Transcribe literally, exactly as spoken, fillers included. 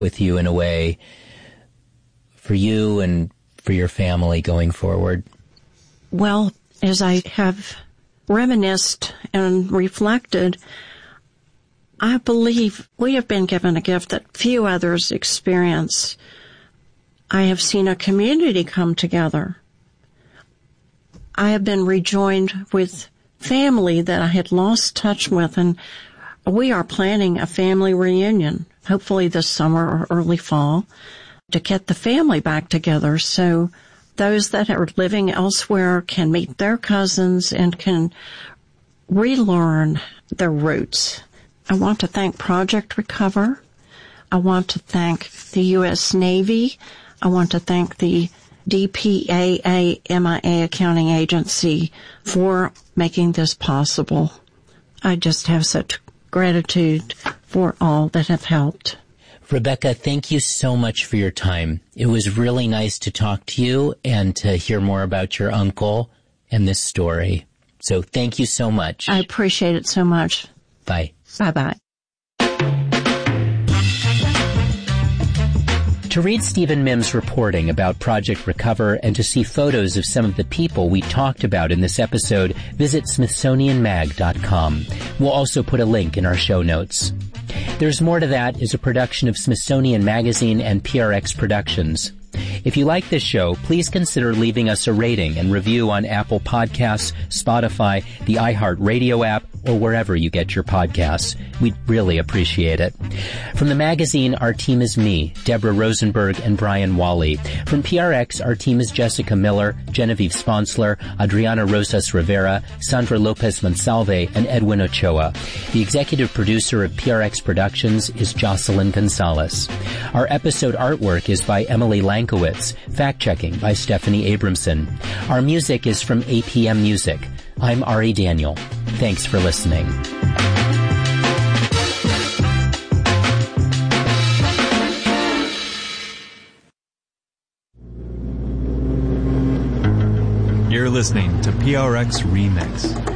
with you in a way for you and for your family going forward? Well, as I have reminisced and reflected, I believe we have been given a gift that few others experience. I have seen a community come together. I have been rejoined with family that I had lost touch with, and we are planning a family reunion, hopefully this summer or early fall, to get the family back together so those that are living elsewhere can meet their cousins and can relearn their roots. I want to thank Project Recover. I want to thank the U S Navy. I want to thank the D P A A M I A Accounting Agency for making this possible. I just have such gratitude for all that have helped. Rebecca, thank you so much for your time. It was really nice to talk to you and to hear more about your uncle and this story. So thank you so much. I appreciate it so much. Bye. Bye-bye. To read Stephen Mims' reporting about Project Recover and to see photos of some of the people we talked about in this episode, visit Smithsonian Mag dot com. We'll also put a link in our show notes. There's More to That is a production of Smithsonian Magazine and P R X Productions. If you like this show, please consider leaving us a rating and review on Apple Podcasts, Spotify, the iHeartRadio app, or wherever you get your podcasts. We'd really appreciate it. From the magazine, our team is me, Deborah Rosenberg, and Brian Wally. From P R X, our team is Jessica Miller, Genevieve Sponsler, Adriana Rosas Rivera, Sandra Lopez Monsalve, and Edwin Ochoa. The executive producer of P R X Productions is Jocelyn Gonzalez. Our episode artwork is by Emily Lankowitz, fact-checking by Stephanie Abramson. Our music is from A P M Music. I'm Ari Daniel. Thanks for listening. You're listening to P R X Remix.